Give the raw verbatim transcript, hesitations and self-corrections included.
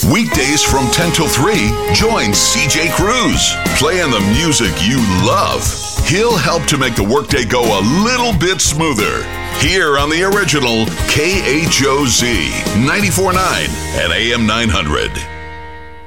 Weekdays from ten till three, join C J Cruz, playing the music you love. He'll help to make the workday go a little bit smoother. Here on the original K H O Z ninety-four point nine and A M nine hundred.